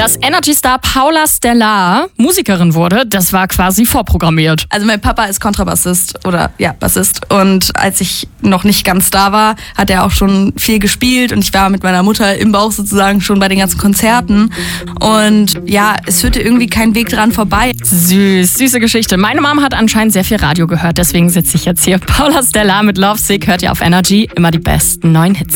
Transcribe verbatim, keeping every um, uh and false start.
Dass Energy-Star Paula Stellar Musikerin wurde, das war quasi vorprogrammiert. Also mein Papa ist Kontrabassist oder ja, Bassist. Und als ich noch nicht ganz da war, hat er auch schon viel gespielt. Und ich war mit meiner Mutter im Bauch sozusagen schon bei den ganzen Konzerten. Und ja, es führte irgendwie kein Weg dran vorbei. Süß, süße Geschichte. Meine Mom hat anscheinend sehr viel Radio gehört, deswegen sitze ich jetzt hier. Paula Stellar mit Lovesick hört ihr auf Energy. Immer die besten neuen Hits.